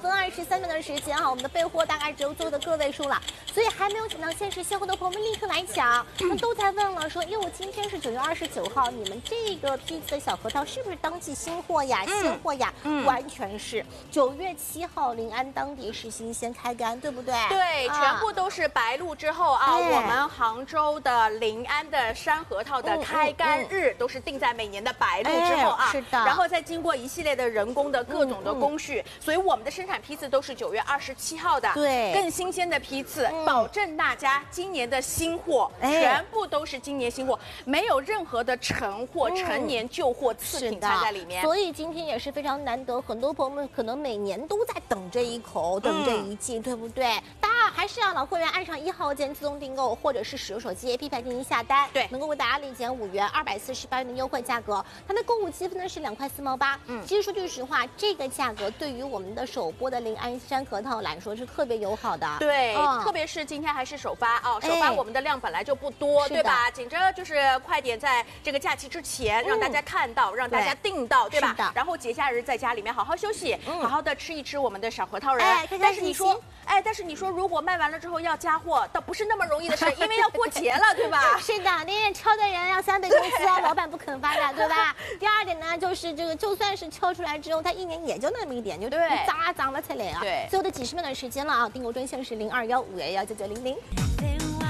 和23段的时间哈，我们的备货大概只有做的个位数了，所以还没有抢到限时现货的朋友们立刻来抢。那都在问了说，哟，今天是9月29号，你们这个批次的小核桃是不是当季新货呀？新货呀，完全是。9月7号临安当地是新鲜开干，对不对？ 对，全部都是白露之后啊，我们杭州的临安的山核桃的开干日都是定在每年的白露之后啊， 是的。 然后再经过一系列的人工的各种的工序，所以我们的生产批次都是9月27号的， 对， 更新鲜的批次，保证大家今年的新货全部都是今年新货，没有任何的陈货、陈年旧货、次品掺在里面。 所以今天也是非常难得，很多朋友们可能每年都在等这一口，等这一季，对不对？大家还是要老会员按上1号键自动订购，或者是使用手机 APP 进行下单， 对， 能够为大家立减5元，248元的优惠价格。它的购物积分呢是2块4毛8。其实说句实话，这个价格对于我们的首播的临安山核桃来说是特别友好的。 对，特别是今天还是首发啊，首发我们的量本来就不多，对吧？紧着就是快点在这个假期之前让大家看到，让大家订到，对吧？然后节假日在家里面好好休息，好好的吃一吃我们的小核桃仁。但是你说，如果卖完了之后要加货，倒不是那么容易的事，因为要过节了，对吧？ 是的，那些挑的人要3倍工资啊，老板不肯发的，对吧？第二点呢，就是这个，就算是敲出来之后，它1年也就那么一点，就脏了才来啊。 对， 最后的几10秒的时间了啊，订购专线是0215119900。